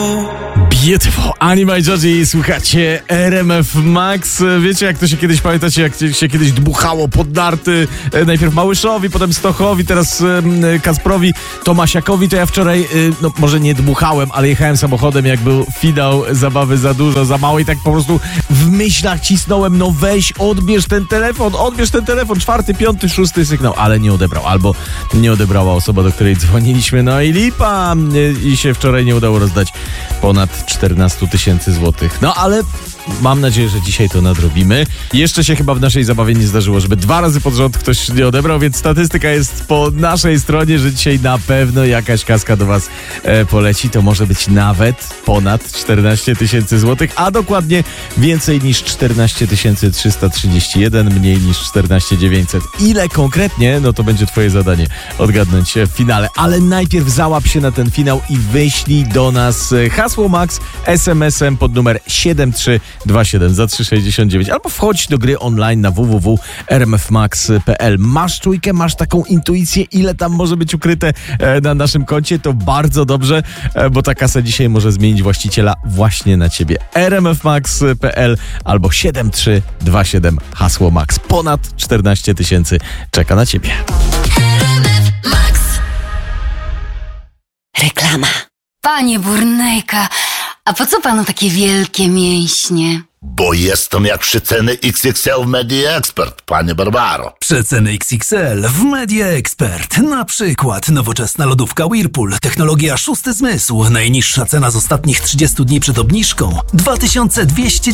Beautiful Anima i Georgie, słuchacie RMF Max. Wiecie, jak to się kiedyś, pamiętacie, jak się kiedyś dmuchało pod narty, najpierw Małyszowi, potem Stochowi, teraz Kacprowi, Tomasiakowi. To ja wczoraj, no może nie dmuchałem, ale jechałem samochodem, jak był finał Zabawy za dużo, za mało i tak po prostu w myślach cisnąłem, no weź, odbierz ten telefon, 4., 5., 6. sygnał, ale nie odebrał, albo nie odebrała osoba, do której dzwoniliśmy, no i lipa, i się wczoraj nie udało rozdać ponad 14 000 złotych. No ale mam nadzieję, że dzisiaj to nadrobimy. Jeszcze się chyba w naszej zabawie nie zdarzyło, żeby 2 razy pod rząd ktoś nie odebrał, więc statystyka jest po naszej stronie, że dzisiaj na pewno jakaś kaska do was poleci. To może być nawet ponad 14 000 złotych, a dokładnie więcej niż 14 331, mniej niż 14 900. Ile konkretnie? No to będzie twoje zadanie odgadnąć w finale. Ale najpierw załap się na ten finał i wyślij do nas hasło Max SMS-em pod numer 7327 za 3,69 albo wchodź do gry online na www.rmfmax.pl. Masz czujkę, masz taką intuicję, ile tam może być ukryte na naszym koncie? To bardzo dobrze, bo ta kasa dzisiaj może zmienić właściciela właśnie na ciebie. rmfmax.pl albo 7327 hasło Max. Ponad 14 000 czeka na ciebie. Reklama. Panie Burnejka, a po co panu takie wielkie mięśnie? Bo jestem jak przeceny XXL w Media Expert, panie Barbaro. Przeceny XXL w Media Expert. Na przykład nowoczesna lodówka Whirlpool, technologia 6. zmysł. Najniższa cena z ostatnich 30 dni przed obniżką 2290